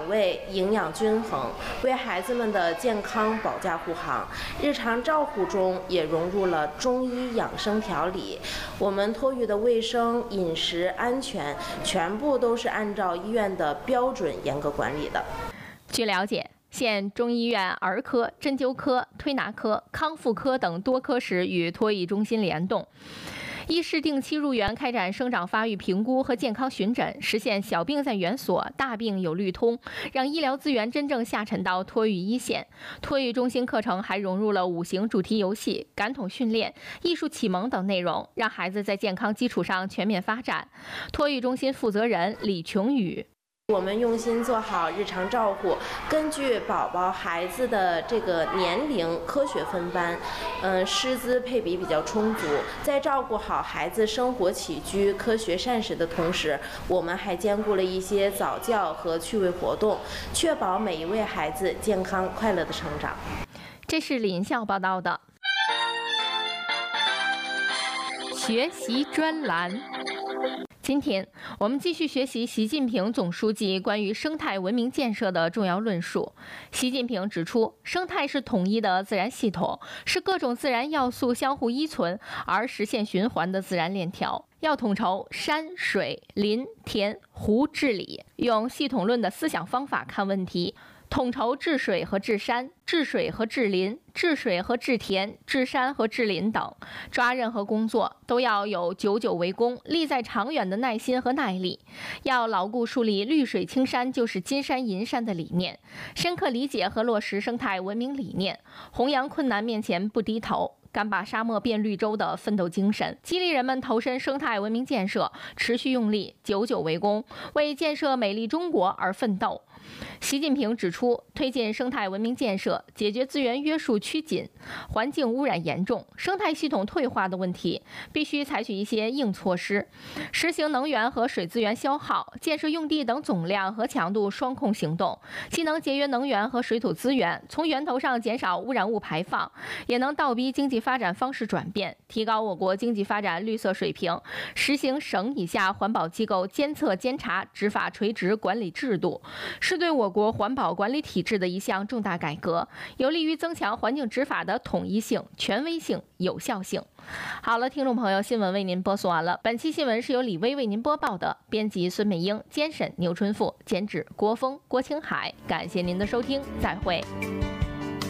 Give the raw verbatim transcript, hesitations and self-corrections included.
养胃，营养均衡，为孩子们的健康保驾护航。日常照护中也融入了中医养生调理，我们托育的卫生、饮食安全，全部都是按照医院的标准严格管理的。 据了解，现中医院儿科、针灸科、推拿科、康复科等多科室与托育中心联动，医师定期入园开展生长发育评估和健康巡诊，实现小病在园所，大病有律通，让医疗资源真正下沉到托育一线。托育中心课程还融入了五行主题游戏、感统训练、艺术启蒙等内容，让孩子在健康基础上全面发展。托育中心负责人李琼宇。 我们用心做好日常照护，根据宝宝孩子的这个年龄科学分班，嗯，师资配比比较充足。在照顾好孩子生活起居、科学膳食的同时，我们还兼顾了一些早教和趣味活动，确保每一位孩子健康快乐的成长。 这是李银笑报道的。学习专栏。今天我们继续学习习近平总书记关于生态文明建设的重要论述。习近平指出，生态是统一的自然系统，是各种自然要素相互依存而实现循环的自然链条。要统筹山水林田湖治理，用系统论的思想方法看问题，统筹治水和治山、治水和治林、治水和治田、治山和治林等，抓任何工作都要有久久为功、利在长远的耐心和耐力，要牢固树立绿水青山就是金山银山的理念，深刻理解和落实生态文明理念，弘扬困难面前不低头、敢把沙漠变绿洲的奋斗精神，激励人们投身生态文明建设，持续用力，久久为功，为建设美丽中国而奋斗。习近平指出，推进生态文明建设，解决资源约束趋紧、环境污染严重、生态系统退化的问题，必须采取一些硬措施，实行能源和水资源消耗、建设用地等总量和强度双控行动，既能节约能源和水土资源，从源头上减少污染物排放，也能倒逼经济发展方式转变，提高我国经济发展绿色水平，实行省以下环保机构监测监察执法垂直管理制度，是对我国环保管理体制的一项重大改革，有利于增强环境执法的统一性、权威性、有效性。好了，听众朋友，新闻为您播送完了。本期新闻是由李薇为您播报的，编辑孙美英，监审牛春富，监制郭峰、郭青海。感谢您的收听，再会。